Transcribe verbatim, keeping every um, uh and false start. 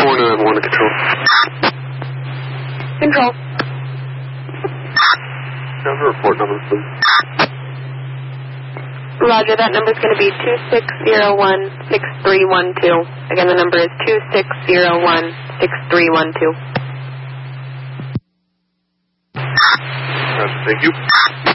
four nine one to control. Control. Have a report number, please. Roger, that number is going to be two six zero one, six three one two. Again, the number is two six zero one, six three one two. Thank you.